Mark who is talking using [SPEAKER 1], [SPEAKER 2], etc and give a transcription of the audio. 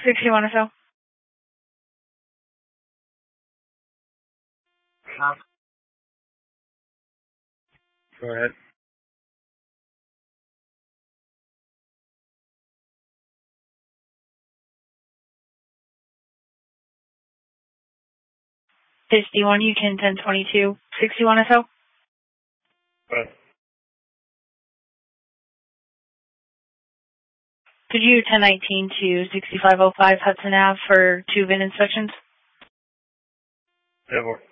[SPEAKER 1] 61 SO.
[SPEAKER 2] Go ahead.
[SPEAKER 1] Fifty-one, you can 1022, 61 SO. Could you 1019 to 6505 Hudson Ave for 2 VIN inspections?
[SPEAKER 2] Yeah,